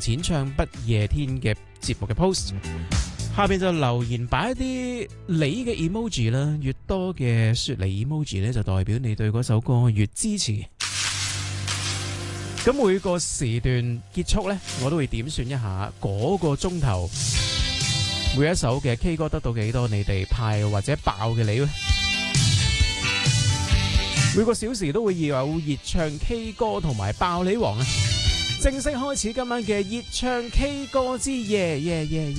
淺唱不夜天嘅節目嘅 post， 下邊就留言擺一啲你嘅 emoji 啦，越多嘅雪梨 emoji 咧就代表你對嗰首歌越支持。咁每個時段結束咧，我都會點算一下嗰個鐘頭每一首嘅 K 歌得到幾多你哋派或者爆嘅你咧。每個小時都會有熱唱 K 歌同埋爆你王啊！正式開始今晚嘅熱唱 K 歌之夜。